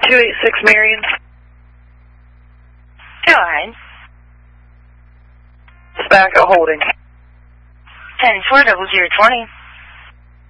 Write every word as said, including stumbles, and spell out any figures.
two eight six Marion. Go ahead. It's back at holding. ten four double zero twenty.